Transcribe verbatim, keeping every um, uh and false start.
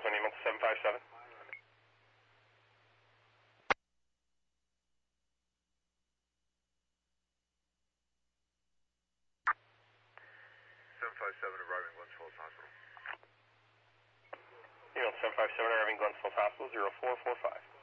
one, email to seven five seven. seven five seven arriving Glens Falls Hospital. Email seven five seven arriving Glens Falls Hospital, zero four four five.